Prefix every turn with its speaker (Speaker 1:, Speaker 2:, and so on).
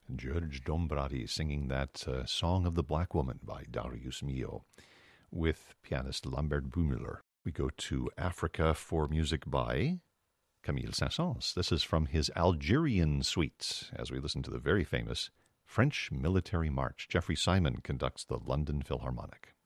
Speaker 1: George Dombrati singing that Song of the Black Woman by Darius Milhaud with pianist Lambert Bumüller. We go to Africa for music by Camille Saint-Saëns. This is from his Algerian suites as we listen to the very famous French Military March. Jeffrey Simon conducts the London Philharmonic.